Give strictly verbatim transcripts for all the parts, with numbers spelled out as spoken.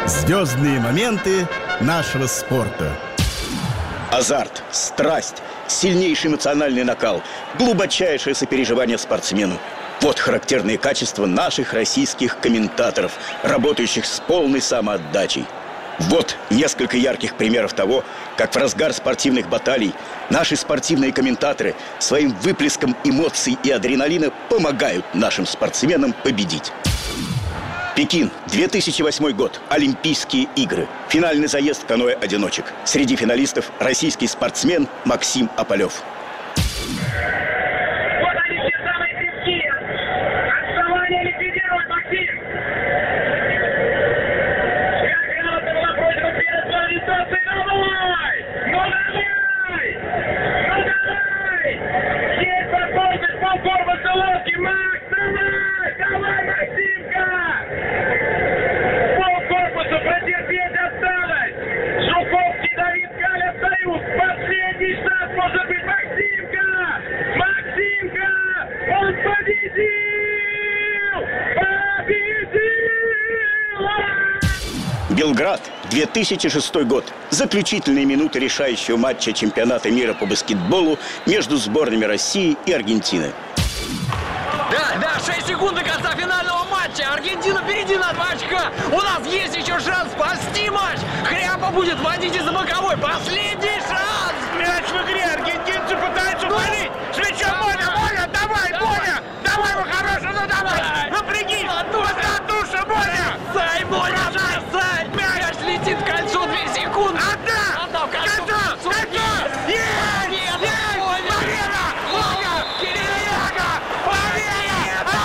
Звездные моменты нашего спорта. Азарт, страсть, сильнейший эмоциональный накал, глубочайшее сопереживание спортсмену. Вот характерные качества наших российских комментаторов, работающих с полной самоотдачей. Вот несколько ярких примеров того, как в разгар спортивных баталий наши спортивные комментаторы своим выплеском эмоций и адреналина помогают нашим спортсменам победить. Пекин, две тысячи восьмой год. Олимпийские игры. Финальный заезд в каноэ-одиночек. Среди финалистов российский спортсмен Максим Ополев. Вот они все самые крепкие. Отставание ликвидирует Максим. Граната была просьба перед дистанцией. Давай! Ну давай! Ну давай! Есть возможность полкорпуса лодки. Макс, давай! Давай, Максимка! Полкорпуса протерпеть осталось. Жуковский, Давид, Галя встают. Последний шанс может быть Максимка! Максимка! Он победил! Победил! Белград, две тысячи шестой год. Заключительные минуты решающего матча чемпионата мира по баскетболу между сборными России и Аргентины. Да, да, шесть секунд до конца финального матча. Аргентина впереди на два очка. У нас есть еще шанс спасти матч. Хряпа будет водить из-за боковой. Последний шанс. Мяч в игре. Аргентинцы пытаются палить. С мячом Боня, Боня, давай, Боня! Давай, вы хороший, ну давай! Напрягись! Поднатуша, Боня! Бросай, Боня, бросай! Мяч летит в кольцо, две секунды. Отда! Отдал кольцо. Кольцо! Кольцо! Есть! Нет! Есть! Боня! Победа! Боня! Кириляка! Победа!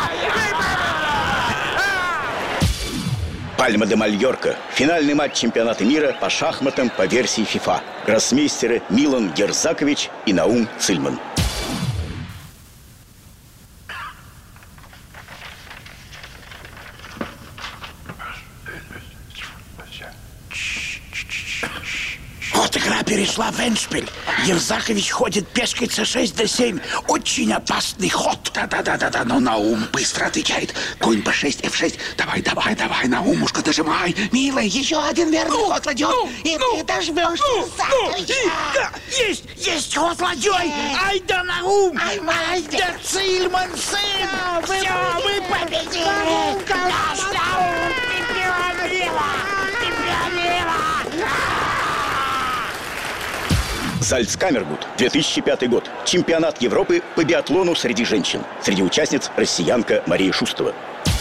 Пальма де Мальорка. Финальный матч чемпионата мира по шахматам по версии ФИФА. Гроссмейстеры Милан Герзакович и Наум Цильман. Вот игра перешла в эндшпиль. Ерзакович ходит пешкой цэ шесть дэ семь. Очень опасный ход. Да-да-да-да, но Наум быстро отвечает. Конь бэ шесть эф шесть. Давай, давай, давай, Наумушка, дожимай. Милый, еще один верный ну, ход ладьей. Ну, и ну, ты дожмешь ну, Ерзаковича. Да, есть, есть ход ладьей. Ай да Наум. Ай, ай да Цильман, сын. Да, все, мы победили. Наш Наум, чемпион мира. Чемпион мира. Зальцкамергут, две тысячи пятый год. Чемпионат Европы по биатлону среди женщин. Среди участниц россиянка Мария Шустова.